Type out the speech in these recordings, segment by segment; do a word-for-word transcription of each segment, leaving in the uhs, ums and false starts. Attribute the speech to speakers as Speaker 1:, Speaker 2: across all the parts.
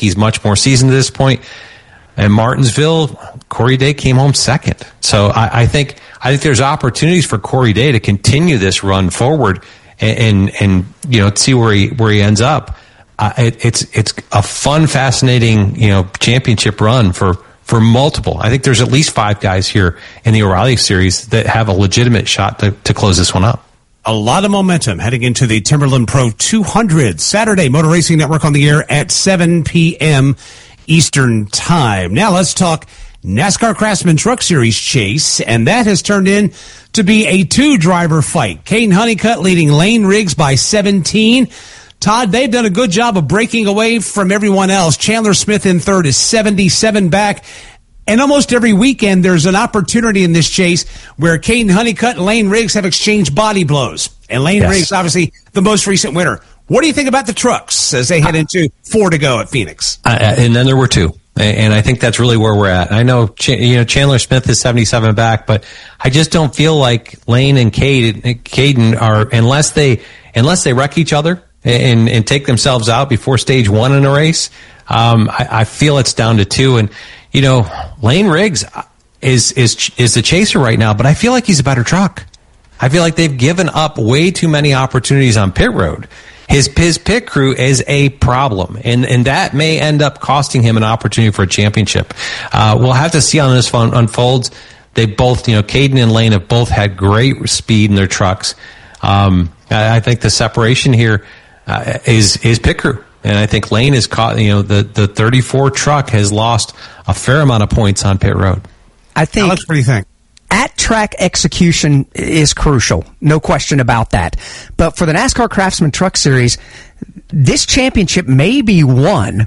Speaker 1: he's much more seasoned at this point. And Martinsville, Corey Day came home second. So I, I think I think there's opportunities for Corey Day to continue this run forward and and, and you know see where he where he ends up. Uh, it, it's it's a fun, fascinating you know championship run for. For multiple. I think there's at least five guys here in the O'Reilly Series that have a legitimate shot to, to close this one up.
Speaker 2: A lot of momentum heading into the Timberland Pro two hundred. Saturday, Motor Racing Network on the air at seven p.m. Eastern Time. Now let's talk NASCAR Craftsman Truck Series chase, and that has turned in to be a two-driver fight. Caden Honeycutt leading Lane Riggs by seventeen. Todd, they've done a good job of breaking away from everyone else. Chandler Smith in third is seventy-seven back. And almost every weekend, there's an opportunity in this chase where Caden Honeycutt and Lane Riggs have exchanged body blows. And Lane yes. Riggs, obviously, the most recent winner. What do you think about the trucks as they head into four to go at Phoenix?
Speaker 1: Uh, and then there were two. And I think that's really where we're at. I know, you know, Chandler Smith is seventy-seven back, but I just don't feel like Lane and Caden, Caden are, unless they, unless they wreck each other, And, and take themselves out before stage one in a race. Um, I, I feel it's down to two. And, you know, Lane Riggs is, is, is the chaser right now, but I feel like he's a better truck. I feel like they've given up way too many opportunities on pit road. His, his pit crew is a problem, and, and that may end up costing him an opportunity for a championship. Uh, we'll have to see how this one unfolds. They both, you know, Caden and Lane have both had great speed in their trucks. Um, I, I think the separation here, Uh, is is pit crew, and I think Lane is caught. You know, the the thirty-four truck has lost a fair amount of points on pit road.
Speaker 3: I think.
Speaker 2: Alex, what do you think?
Speaker 3: At track execution is crucial, no question about that. But for the NASCAR Craftsman Truck Series, this championship may be won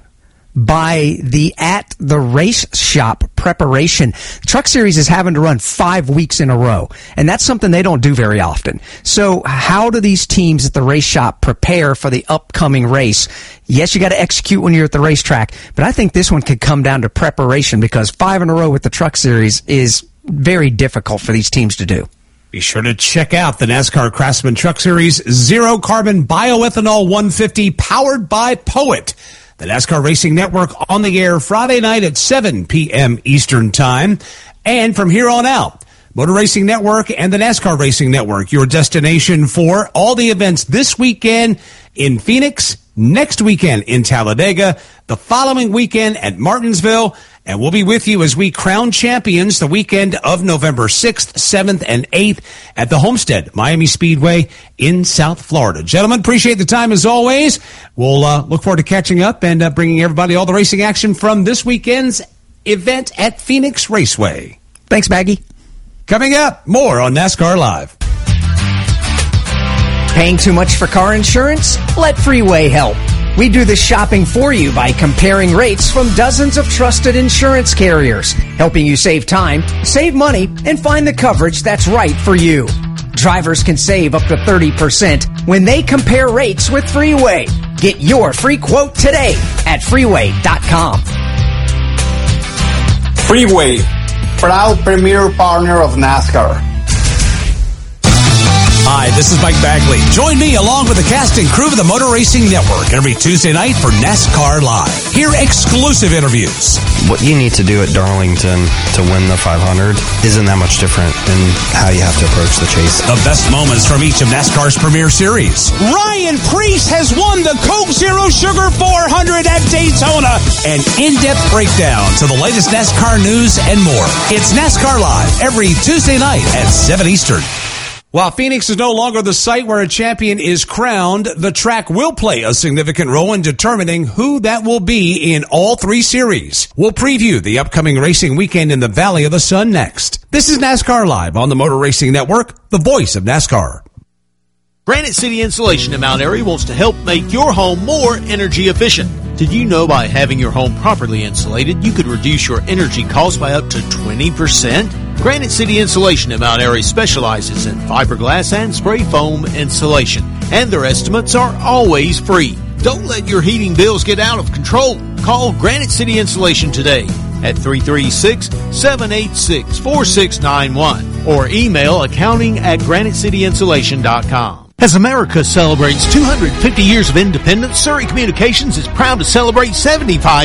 Speaker 3: by the at the race shop preparation. Truck Series is having to run five weeks in a row, and that's something they don't do very often. So how do these teams at the race shop prepare for the upcoming race? Yes, you got to execute when you're at the racetrack, but I think this one could come down to preparation, because five in a row with the Truck Series is very difficult for these teams to do.
Speaker 2: Be sure to check out the NASCAR Craftsman Truck Series Zero Carbon Bioethanol one fifty powered by Poet. The NASCAR Racing Network on the air Friday night at seven p.m. Eastern Time. And from here on out, Motor Racing Network and the NASCAR Racing Network, your destination for all the events this weekend in Phoenix, next weekend in Talladega, the following weekend at Martinsville. And we'll be with you as we crown champions the weekend of November sixth, seventh, and eighth at the Homestead Miami Speedway in South Florida. Gentlemen, appreciate the time as always. We'll uh, look forward to catching up and uh, bringing everybody all the racing action from this weekend's event at Phoenix Raceway.
Speaker 3: Thanks, Maggie.
Speaker 2: Coming up, more on NASCAR Live.
Speaker 3: Paying too much for car insurance? Let Freeway help. We do the shopping for you by comparing rates from dozens of trusted insurance carriers, helping you save time, save money, and find the coverage that's right for you. Drivers can save up to thirty percent when they compare rates with Freeway. Get your free quote today at freeway dot com.
Speaker 4: Freeway, proud premier partner of NASCAR.
Speaker 2: Hi, this is Mike Bagley. Join me along with the cast and crew of the Motor Racing Network every Tuesday night for NASCAR Live. Hear exclusive interviews.
Speaker 5: What you need to do at Darlington to win the five hundred isn't that much different in how you have to approach the chase.
Speaker 2: The best moments from each of NASCAR's premier series. Ryan Preece has won the Coke Zero Sugar four hundred at Daytona. An in-depth breakdown to the latest NASCAR news and more. It's NASCAR Live every Tuesday night at seven Eastern. While Phoenix is no longer the site where a champion is crowned, the track will play a significant role in determining who that will be in all three series. We'll preview the upcoming racing weekend in the Valley of the Sun next. This is NASCAR Live on the Motor Racing Network, the voice of NASCAR.
Speaker 6: Granite City Insulation in Mount Airy wants to help make your home more energy efficient. Did you know by having your home properly insulated, you could reduce your energy costs by up to twenty percent? Granite City Insulation in Mount Airy specializes in fiberglass and spray foam insulation, and their estimates are always free. Don't let your heating bills get out of control. Call Granite City Insulation today at three three six, seven eight six, four six nine one or email accounting at granite city insulation dot com. As America celebrates two hundred fifty years of independence, Surrey Communications is proud to celebrate seventy-five